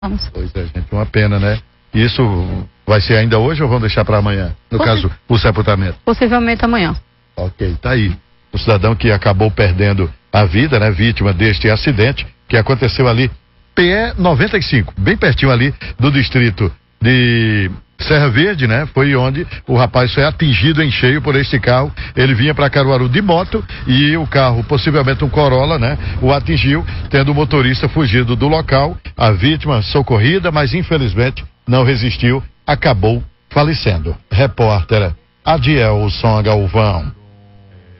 Vamos. Pois é, gente, uma pena, né? Isso vai ser ainda hoje ou vão deixar para amanhã? No caso, o sepultamento. Possivelmente amanhã. Ok, tá aí. O cidadão que acabou perdendo a vida, né? Vítima deste acidente que aconteceu ali, PE 95, bem pertinho ali do distrito de Serra Verde, né? Foi onde o rapaz foi atingido em cheio por este carro. Ele vinha para Caruaru de moto e o carro, possivelmente um Corolla, né? O atingiu, tendo o motorista fugido do local. A vítima socorrida, mas infelizmente não resistiu, acabou falecendo. Repórter Adielson Galvão.